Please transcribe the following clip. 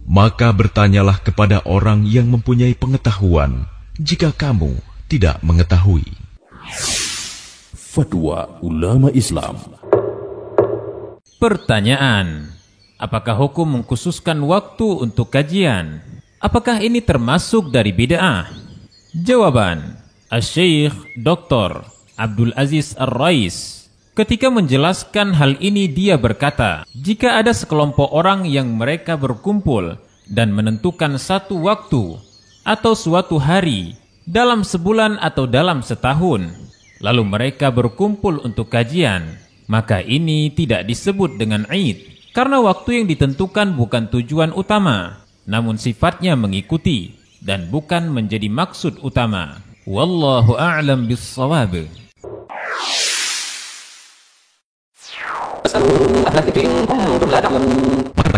Maka bertanyalah kepada orang yang mempunyai pengetahuan jika kamu tidak mengetahui. Fatwa ulama Islam. Pertanyaan: apakah hukum mengkhususkan waktu untuk kajian? Apakah ini termasuk dari bid'ah? Jawaban: Asy-Syaikh Dr. Abdul Aziz Ar-Rais ketika menjelaskan hal ini, dia berkata, jika ada sekelompok orang yang mereka berkumpul dan menentukan satu waktu atau suatu hari dalam sebulan atau dalam setahun, lalu mereka berkumpul untuk kajian, maka ini tidak disebut dengan Id, karena waktu yang ditentukan bukan tujuan utama, namun sifatnya mengikuti dan bukan menjadi maksud utama. Wallahu a'lam bis-shawab. أسأل أهل الذكر إن كنتم لا تعلمون